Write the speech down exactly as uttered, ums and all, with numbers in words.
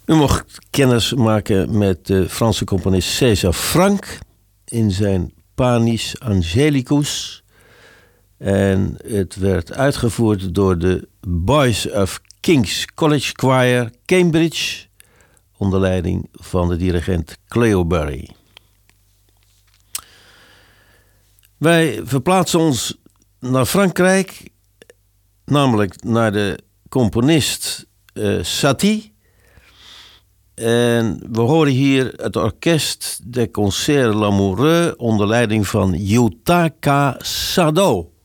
U mocht kennis maken met de Franse componist César Franck in zijn Panis Angelicus. En het werd uitgevoerd door de Boys of King's College Choir Cambridge onder leiding van de dirigent Cleo Burry. Wij verplaatsen ons naar Frankrijk, namelijk naar de componist uh, Satie. En we horen hier het orkest de Concert Lamoureux onder leiding van Yutaka Sado.